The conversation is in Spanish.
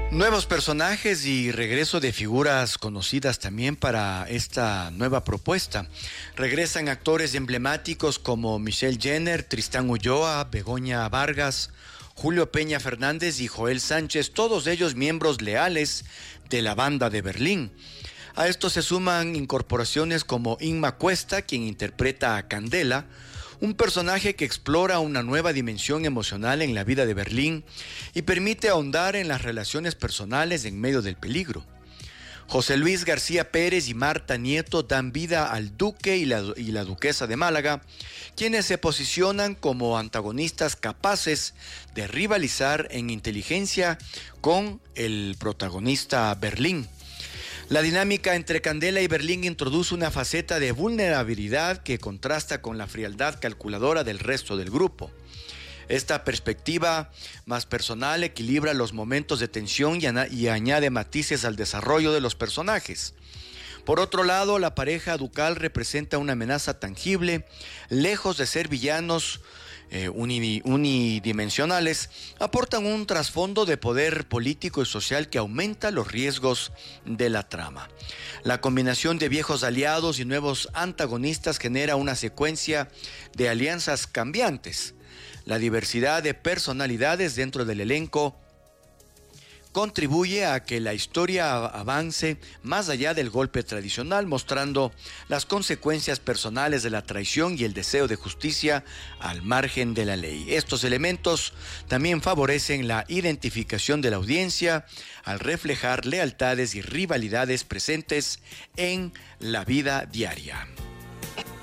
Nuevos personajes y regreso de figuras conocidas también para esta nueva propuesta. Regresan actores emblemáticos como Michelle Jenner, Tristán Ulloa, Begoña Vargas, Julio Peña Fernández y Joel Sánchez, todos ellos miembros leales de la Banda de Berlín. A esto se suman incorporaciones como Inma Cuesta, quien interpreta a Candela, un personaje que explora una nueva dimensión emocional en la vida de Berlín y permite ahondar en las relaciones personales en medio del peligro. José Luis García Pérez y Marta Nieto dan vida al duque y la duquesa de Málaga, quienes se posicionan como antagonistas capaces de rivalizar en inteligencia con el protagonista Berlín. La dinámica entre Candela y Berlín introduce una faceta de vulnerabilidad que contrasta con la frialdad calculadora del resto del grupo. Esta perspectiva más personal equilibra los momentos de tensión y añade matices al desarrollo de los personajes. Por otro lado, la pareja ducal representa una amenaza tangible, lejos de ser villanos unidimensionales, aportan un trasfondo de poder político y social que aumenta los riesgos de la trama. La combinación de viejos aliados y nuevos antagonistas genera una secuencia de alianzas cambiantes. La diversidad de personalidades dentro del elenco contribuye a que la historia avance más allá del golpe tradicional, mostrando las consecuencias personales de la traición y el deseo de justicia al margen de la ley. Estos elementos también favorecen la identificación de la audiencia al reflejar lealtades y rivalidades presentes en la vida diaria.